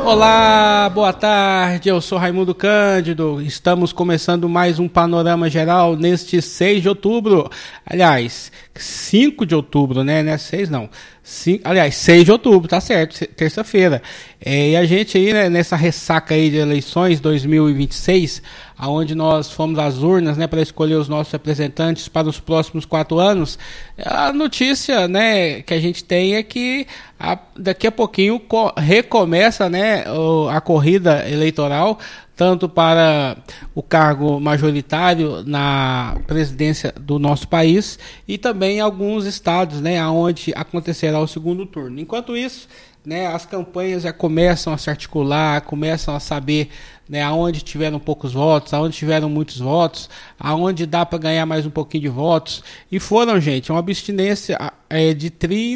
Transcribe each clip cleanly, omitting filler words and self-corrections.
Olá, boa tarde, eu sou Raimundo Cândido, estamos começando mais um Panorama Geral neste 6 de outubro, aliás, 5 de outubro, né, não é 6 não, 6 de outubro, tá certo, terça-feira, e a gente aí, né, nessa ressaca aí de eleições 2026, aonde nós fomos às urnas, né, para escolher os nossos representantes para os próximos 4 anos, a notícia, né, que a gente tem é que daqui a pouquinho recomeça, né, a corrida eleitoral, tanto para o cargo majoritário na presidência do nosso país e também em alguns estados, né, onde acontecerá o segundo turno. Enquanto isso, né, as campanhas já começam a se articular, começam a saber, né, aonde tiveram poucos votos, aonde tiveram muitos votos, aonde dá para ganhar mais um pouquinho de votos. E foram, gente, uma abstinência de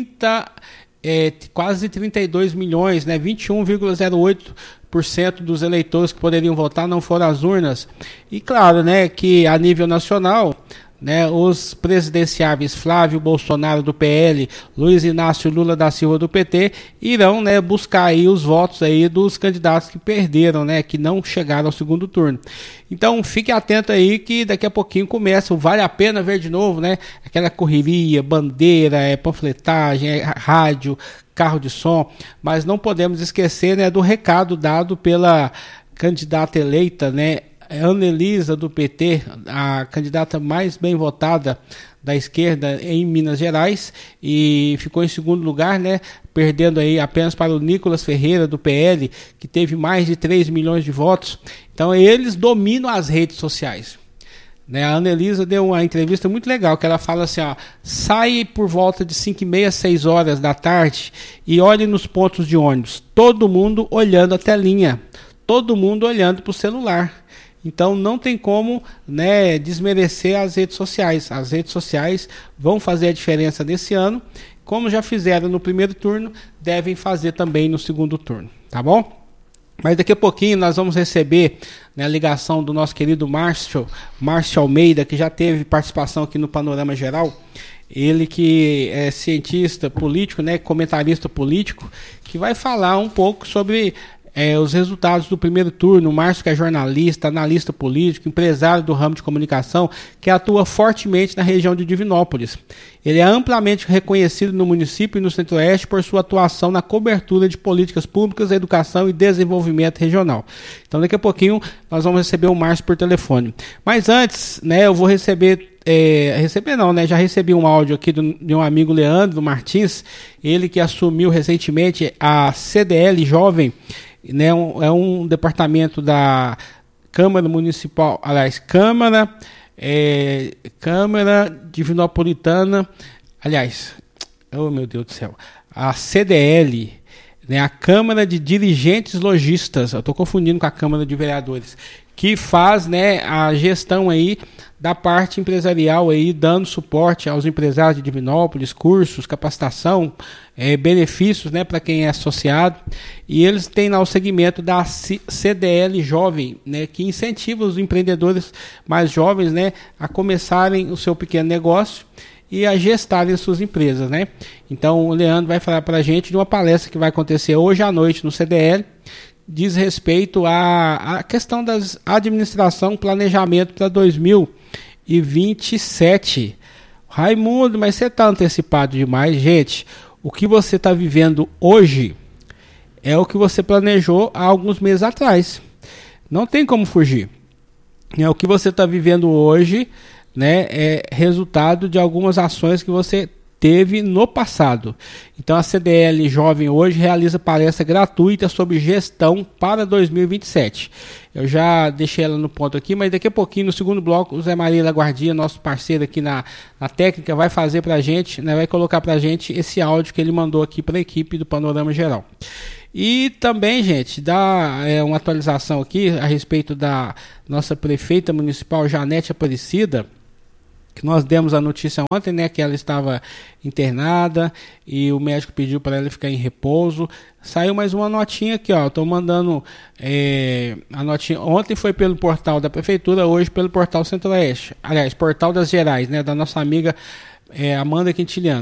quase 32 milhões, né, 21,08% dos eleitores que poderiam votar não foram às urnas. E claro, né, que a nível nacional, né, os presidenciáveis Flávio Bolsonaro do PL, Luiz Inácio Lula da Silva do PT irão, né, buscar aí os votos aí dos candidatos que perderam, né, que não chegaram ao segundo turno. Então fique atento aí que daqui a pouquinho começa, vale a pena ver de novo, né, aquela correria, bandeira, panfletagem, rádio, carro de som, mas não podemos esquecer, né, do recado dado pela candidata eleita, né, Anelisa do PT, a candidata mais bem votada da esquerda em Minas Gerais, e ficou em segundo lugar, né, perdendo aí apenas para o Nicolas Ferreira do PL, que teve mais de 3 milhões de votos. Então eles dominam as redes sociais, né? A Anelisa deu uma entrevista muito legal, que ela fala assim, ó, sai por volta de 5h30, 6 horas da tarde e olhe nos pontos de ônibus, todo mundo olhando a telinha, todo mundo olhando para o celular. Então não tem como, né, desmerecer as redes sociais. As redes sociais vão fazer a diferença nesse ano, como já fizeram no primeiro turno, devem fazer também no segundo turno, tá bom? Mas daqui a pouquinho nós vamos receber, né, a ligação do nosso querido Márcio Almeida, que já teve participação aqui no Panorama Geral. Ele que é cientista político, né, comentarista político, que vai falar um pouco sobre os resultados do primeiro turno. O Márcio, que é jornalista, analista político, empresário do ramo de comunicação, que atua fortemente na região de Divinópolis. Ele é amplamente reconhecido no município e no Centro-Oeste por sua atuação na cobertura de políticas públicas, educação e desenvolvimento regional. Então daqui a pouquinho nós vamos receber o Márcio por telefone. Mas antes, né, eu vou já recebi um áudio aqui de um amigo, Leandro Martins, ele que assumiu recentemente a CDL Jovem, né, é um departamento da Câmara Municipal, aliás, Câmara Divinopolitana, aliás, oh meu Deus do céu, a CDL, né, a Câmara de Dirigentes Lojistas, eu estou confundindo com a Câmara de Vereadores, que faz, né, a gestão aí da parte empresarial aí, dando suporte aos empresários de Divinópolis, cursos, capacitação, benefícios, né, para quem é associado. E eles têm lá o segmento da CDL Jovem, né, que incentiva os empreendedores mais jovens, né, a começarem o seu pequeno negócio e a gestarem suas empresas, né? Então o Leandro vai falar para a gente de uma palestra que vai acontecer hoje à noite no CDL, diz respeito à questão da administração, planejamento para 2027. Raimundo, mas você está antecipado demais, gente. O que você está vivendo hoje é o que você planejou há alguns meses atrás. Não tem como fugir. O que você está vivendo hoje, né, é resultado de algumas ações que você teve no passado. Então a CDL Jovem hoje realiza palestra gratuita sobre gestão para 2027. Eu já deixei ela no ponto aqui, mas daqui a pouquinho, no segundo bloco, o Zé Maria Laguardia, nosso parceiro aqui na técnica, vai fazer pra gente, né, vai colocar pra gente esse áudio que ele mandou aqui para a equipe do Panorama Geral. E também, gente, dá uma atualização aqui a respeito da nossa prefeita municipal, Janete Aparecida, que nós demos a notícia ontem, né, que ela estava internada e o médico pediu para ela ficar em repouso. Saiu mais uma notinha aqui, ó. Estou mandando a notinha. Ontem foi pelo portal da prefeitura, hoje pelo portal Centro-Oeste. Aliás, portal das Gerais, né, da nossa amiga Amanda Quintiliano.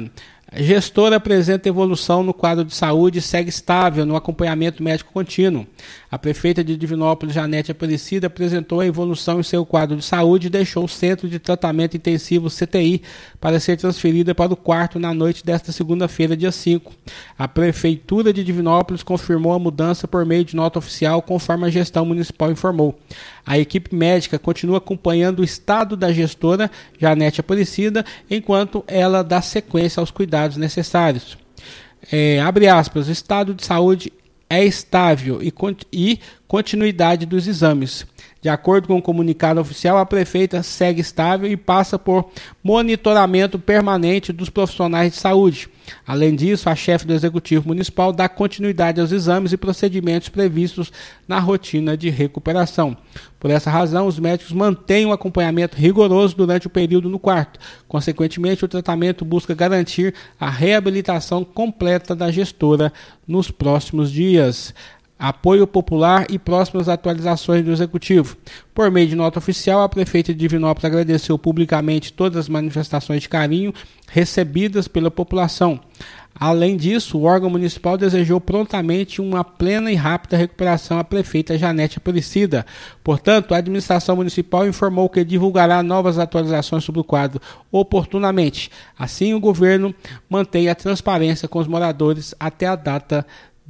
A gestora apresenta evolução no quadro de saúde e segue estável no acompanhamento médico contínuo. A prefeita de Divinópolis, Janete Aparecida, apresentou a evolução em seu quadro de saúde e deixou o Centro de Tratamento Intensivo CTI para ser transferida para o quarto na noite desta segunda-feira, dia 5. A Prefeitura de Divinópolis confirmou a mudança por meio de nota oficial, conforme a gestão municipal informou. A equipe médica continua acompanhando o estado da gestora, Janete Aparecida, enquanto ela dá sequência aos cuidados necessários. Abre aspas, o estado de saúde é estável e continuidade dos exames. De acordo com o comunicado oficial, a prefeita segue estável e passa por monitoramento permanente dos profissionais de saúde. Além disso, a chefe do Executivo Municipal dá continuidade aos exames e procedimentos previstos na rotina de recuperação. Por essa razão, os médicos mantêm um acompanhamento rigoroso durante o período no quarto. Consequentemente, o tratamento busca garantir a reabilitação completa da gestora nos próximos dias. Apoio popular e próximas atualizações do Executivo. Por meio de nota oficial, a prefeita de Divinópolis agradeceu publicamente todas as manifestações de carinho recebidas pela população. Além disso, o órgão municipal desejou prontamente uma plena e rápida recuperação à prefeita Janete Aparecida. Portanto, a administração municipal informou que divulgará novas atualizações sobre o quadro oportunamente. Assim, o governo mantém a transparência com os moradores até a data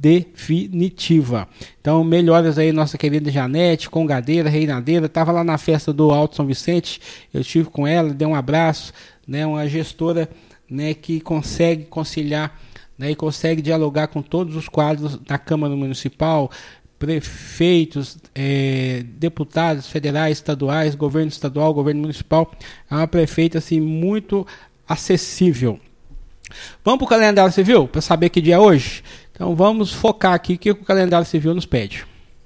definitiva. Então, melhoras aí, nossa querida Janete, congadeira, reinadeira, estava lá na festa do Alto São Vicente, eu estive com ela, dei um abraço, né, uma gestora, né, que consegue conciliar, né, e consegue dialogar com todos os quadros da Câmara Municipal, prefeitos, deputados federais, estaduais, governo estadual, governo municipal. É uma prefeita assim, muito acessível. Vamos para o calendário civil, para saber que dia é hoje? Então vamos focar aqui o que o calendário civil nos pede.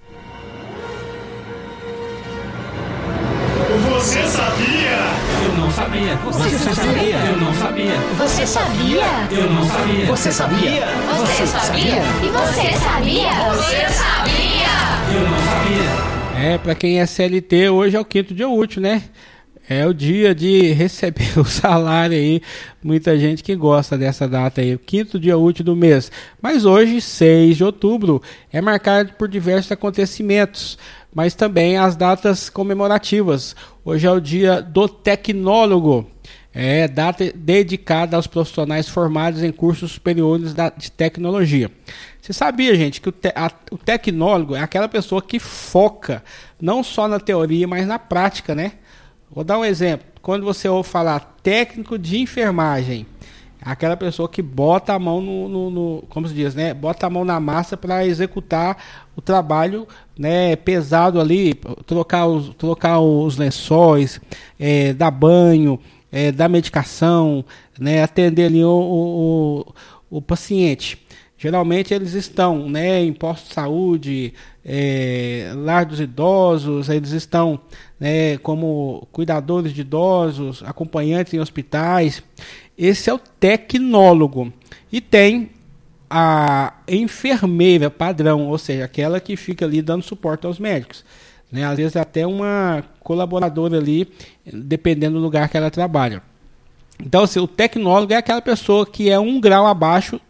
Você sabia? Eu não sabia. Você sabia? Eu não sabia. Você sabia? Eu não sabia. Você sabia? Você sabia? E você sabia? Você sabia? Eu não sabia. Para quem é CLT, hoje é o 5º dia útil, né? É o dia de receber o salário aí, muita gente que gosta dessa data aí, o 5º dia útil do mês. Mas hoje, 6 de outubro, é marcado por diversos acontecimentos, mas também as datas comemorativas. Hoje é o dia do tecnólogo, data dedicada aos profissionais formados em cursos superiores de tecnologia. Você sabia, gente, que o tecnólogo é aquela pessoa que foca não só na teoria, mas na prática, né? Vou dar um exemplo. Quando você ouve falar técnico de enfermagem, aquela pessoa que bota a mão como se diz, né? Bota a mão na massa para executar o trabalho, né, pesado ali, trocar os lençóis, dar banho, dar medicação, né, atender ali o paciente. Geralmente eles estão, né, em postos de saúde, lar dos idosos, eles estão, né, como cuidadores de idosos, acompanhantes em hospitais. Esse é o tecnólogo. E tem a enfermeira padrão, ou seja, aquela que fica ali dando suporte aos médicos, né, às vezes até uma colaboradora ali, dependendo do lugar que ela trabalha. Então, assim, o tecnólogo é aquela pessoa que é um grau abaixo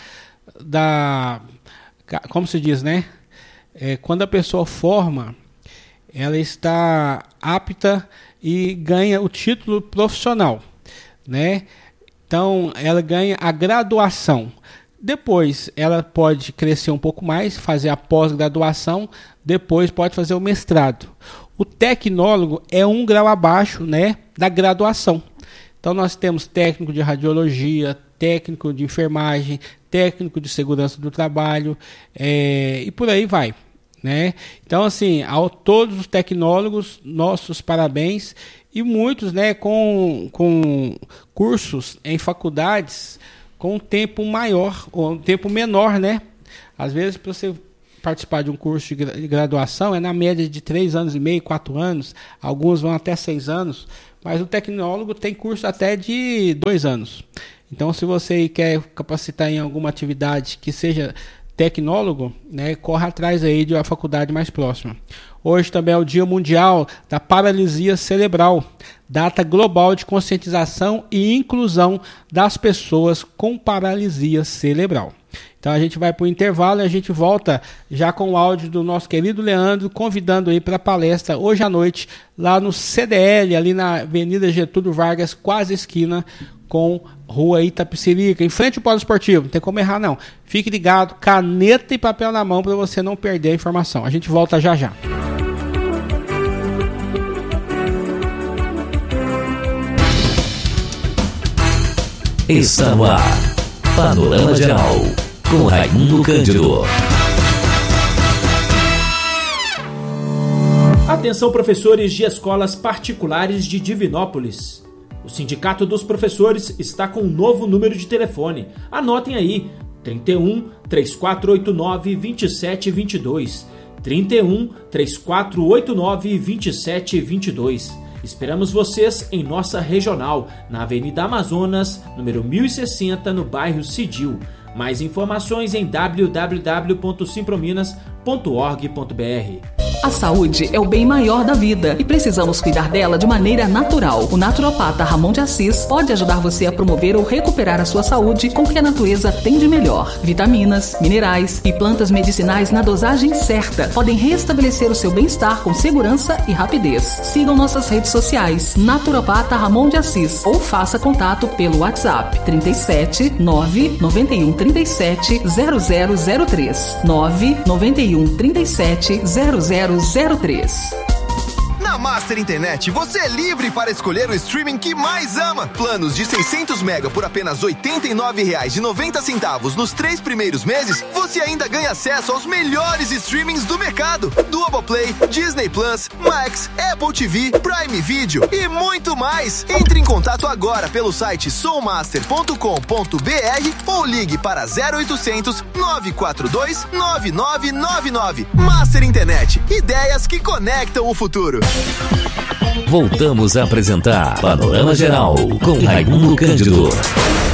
como se diz, né? Quando a pessoa forma, ela está apta e ganha o título profissional, né? Então, ela ganha a graduação. Depois, ela pode crescer um pouco mais, fazer a pós-graduação, depois pode fazer o mestrado. O tecnólogo é um grau abaixo, né, da graduação. Então, nós temos técnico de radiologia, técnico de enfermagem, técnico de segurança do trabalho, e por aí vai, né? Então, assim, a todos os tecnólogos, nossos parabéns, e muitos, né, com cursos em faculdades com um tempo maior, ou um tempo menor, né? Às vezes, para você participar de um curso de graduação, é na média de 3 anos e meio, 4 anos, alguns vão até 6 anos, mas o tecnólogo tem curso até de 2 anos. Então, se você quer capacitar em alguma atividade que seja tecnólogo, né, corre atrás aí de uma faculdade mais próxima. Hoje também é o Dia Mundial da Paralisia Cerebral, data global de conscientização e inclusão das pessoas com paralisia cerebral. Então a gente vai para o intervalo e a gente volta já com o áudio do nosso querido Leandro, convidando aí para a palestra hoje à noite, lá no CDL, ali na Avenida Getúlio Vargas, quase esquina com Rua Itapecerica, em frente ao Polo Esportivo, não tem como errar não. Fique ligado, caneta e papel na mão para você não perder a informação. A gente volta já já. Está no ar, Panorama Geral, com Raimundo Cândido. Atenção, professores de escolas particulares de Divinópolis. O Sindicato dos Professores está com um novo número de telefone. Anotem aí, 31 3489 2722. 31 3489 2722. Esperamos vocês em nossa regional, na Avenida Amazonas, número 1060, no bairro Cidil. Mais informações em www.simprominas.org.br. A saúde é o bem maior da vida e precisamos cuidar dela de maneira natural. O naturopata Ramon de Assis pode ajudar você a promover ou recuperar a sua saúde com o que a natureza tem de melhor. Vitaminas, minerais e plantas medicinais na dosagem certa podem restabelecer o seu bem-estar com segurança e rapidez. Sigam nossas redes sociais, Naturopata Ramon de Assis, ou faça contato pelo WhatsApp 37 991 37 0003 991 37 0003. Na Master Internet, você é livre para escolher o streaming que mais ama. Planos de 600 MB por apenas R$ 89,90 nos 3 primeiros meses, você ainda ganha acesso aos melhores streamings do mercado. Globoplay, Disney Plus, Max, Apple TV, Prime Video e muito mais. Entre em contato agora pelo site soulmaster.com.br ou ligue para 0800 942 9999. Master Internet, ideias que conectam o futuro. Voltamos a apresentar Panorama Geral com Raimundo Cândido.